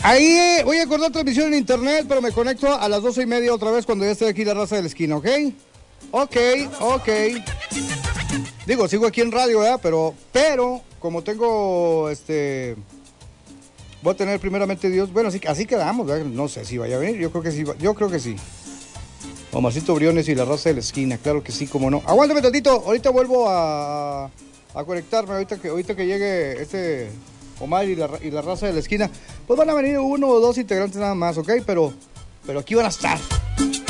Ahí voy a acordar transmisión en internet, pero me conecto a las 12:30 otra vez cuando ya esté aquí la raza de la esquina, ¿ok? Ok. Digo, sigo aquí en radio, ¿verdad? Pero como tengo, voy a tener primeramente Dios, bueno, así quedamos, ¿verdad? No sé si vaya a venir, yo creo que sí. Omarcito Briones y la raza de la esquina, claro que sí, cómo no. Aguántame tantito, ahorita vuelvo a conectarme, ahorita que llegue Omar y la raza de la esquina, pues van a venir 1 o 2 integrantes nada más, ¿ok? Pero aquí van a estar.